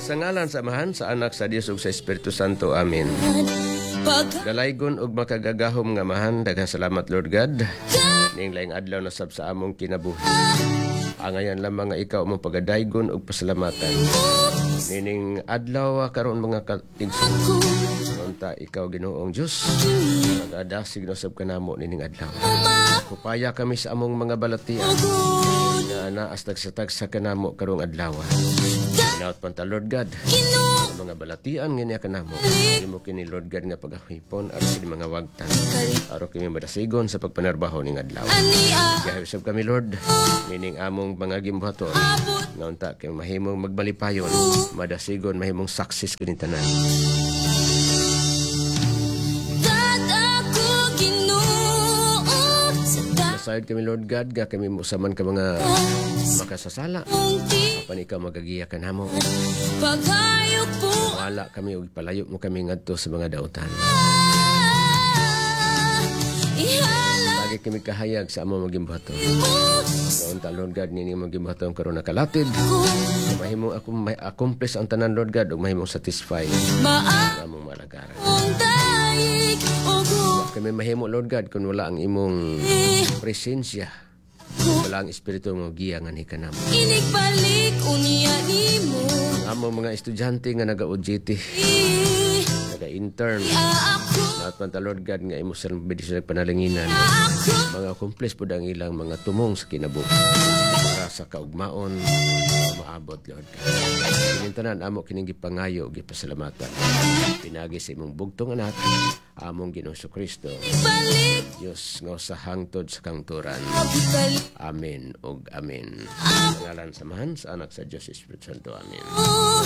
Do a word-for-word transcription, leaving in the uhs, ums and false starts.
Sa ngalan sa Amahan, sa Anak, sa Dios ug sa Espiritu Santo. Amen. Galaygon ug makagagahom nga Amahan, daghang salamat Lord God. Ning laing adlaw na sab sa among kinabuhi. Angayan lamang nga ikaw mong pagadaygon ug pasalamatan. Nining adlaw karon mga katigso. Unta ikaw Ginoong Dios, magadasig na sab kanamo nining adlaw. Kupaya kami sa among mga balatian. Na naas tagsatagsa kanamo karong adlaw. Inaot panta Lord God. Mga balatian nga kanamo. Imo kini Lord God nga pagahipon aron sa mga wagtan. Aron kami madasigon sa pagpanarbaho ning adlaw. Kaya usab kami Lord, nining among mga gimbuhaton. Nga unta kay mahimong magbalipayon, madasigon mahimong success kini tanan. Aside kami Lord God, ga kami musaman ka mga makasasala. Apan ikaw magagiya ka namo. Wala kami ug palayo mo kami ngadto sa mga dautan. Lagi kami kahayag sa among magimbaton. Noon ta Lord God nini magimbaton karon nakalatid. Mahimong ako may accomplish ang tanan Lord God ug mahimong satisfy ang among malagaran. Kami mahimo Lord God kung wala ang imong presensya, wala ang espiritu mo giyangan hikanam. Inigbalik unya nimo Ang among mga estudyante nga naga-O J T, naga-intern, at panta Lord God nga imo sa bidis panalanginan, mga accomplish po ang ilang mga tumong sa kinabuhi para sa kaugmaon maabot Lord God. Kinintanan amo kining gipangayo gipasalamatan. Pinagi sa imong bugtong anak among Ginoong Kristo, Diyos nga sa hangtod sa kangturan. Amen ug amen. Sa ngalan sa Amahan, sa Anak, sa Diyos Espiritu Santo. Amen.